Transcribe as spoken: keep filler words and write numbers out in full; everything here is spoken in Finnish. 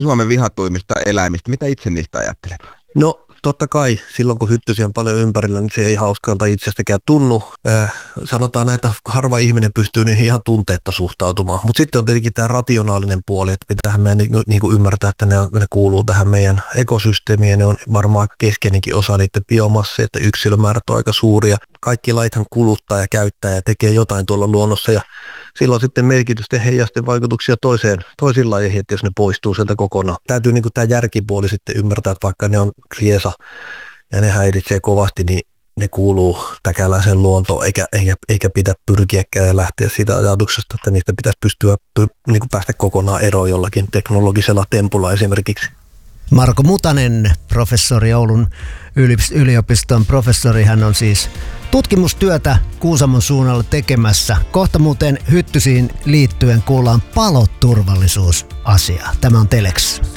Suomen vihatuimmista eläimistä. Mitä itse niistä ajattelet? No totta kai, silloin kun hyttysiä on paljon ympärillä, niin se ei hauskalta itsestäkään tunnu. Äh, sanotaan näitä, harva ihminen pystyy niihin ihan tunteetta suhtautumaan. Mutta sitten on tietenkin tämä rationaalinen puoli, että pitäähän meidän niin, niin kuin ymmärtää, että ne, ne kuuluu tähän meidän ekosysteemiin ja ne on varmaan keskeinenkin osa niiden biomassia, että yksilömäärät on aika suuria. Kaikki lajithan kuluttaa ja käyttää ja tekee jotain tuolla luonnossa ja silloin sitten merkitysten heijasten vaikutuksia toiseen, toisiin lajeihin, että jos ne poistuu sieltä kokonaan. Täytyy niin kuin tämä järkipuoli sitten ymmärtää, että vaikka ne on riesa ja ne häiritsee kovasti, niin ne kuuluu täkäläisen luontoon, eikä, eikä, eikä pidä pyrkiäkään ja lähteä siitä ajatuksesta, että niistä pitäisi pystyä niin kuin päästä kokonaan eroon jollakin teknologisella tempulla esimerkiksi. Marko Mutanen, professori, Oulun yliopiston professori, hän on siis tutkimustyötä Kuusamon suunnalla tekemässä. Kohta muuten hyttysiin liittyen kuullaan paloturvallisuusasiaa. Tämä on Telex.